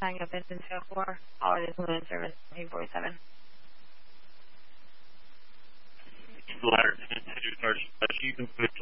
Tango Vincent 204, Holiday Balloon Service 847. The ladder, 10 start, sheet and